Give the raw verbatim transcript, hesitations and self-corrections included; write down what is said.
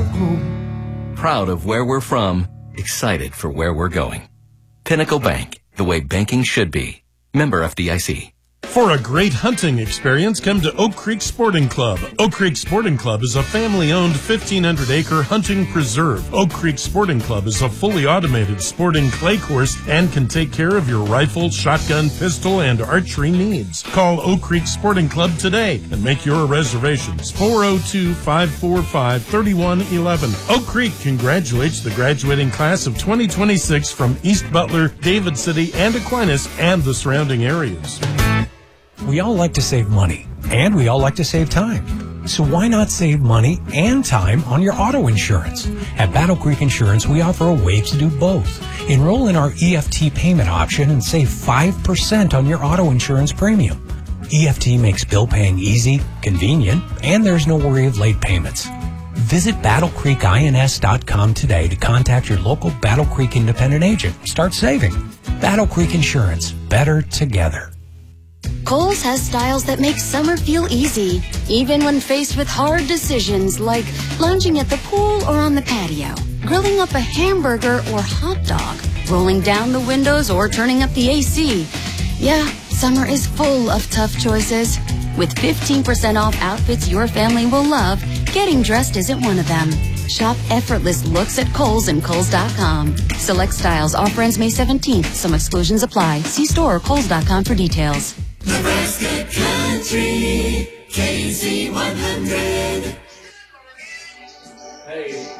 home. Proud of where we're from, excited for where we're going. Pinnacle Bank, the way banking should be. Member F D I C. For a great hunting experience, come to Oak Creek Sporting Club. Oak Creek Sporting Club is a family-owned fifteen hundred acre hunting preserve. Oak Creek Sporting Club is a fully automated sporting clay course and can take care of your rifle, shotgun, pistol, and archery needs. Call Oak Creek Sporting Club today and make your reservations. four oh two, five four five, three one one one. Oak Creek congratulates the graduating class of twenty twenty-six from East Butler, David City, and Aquinas and the surrounding areas. We all like to save money, and we all like to save time. So why not save money and time on your auto insurance? At Battle Creek Insurance, we offer a way to do both. Enroll in our E F T payment option and save five percent on your auto insurance premium. E F T makes bill paying easy, convenient, and there's no worry of late payments. Visit battle creek ins dot com today to contact your local Battle Creek independent agent. Start saving. Battle Creek Insurance. Better together. Kohl's has styles that make summer feel easy, even when faced with hard decisions like lounging at the pool or on the patio, grilling up a hamburger or hot dog, rolling down the windows or turning up the A C. Yeah, summer is full of tough choices. With fifteen percent off outfits your family will love, getting dressed isn't one of them. Shop effortless looks at Kohl's and Kohl's dot com. Select styles. Offer ends May seventeenth. Some exclusions apply. See store or Kohl's dot com for details. Nebraska Country, K Z one hundred. Hey.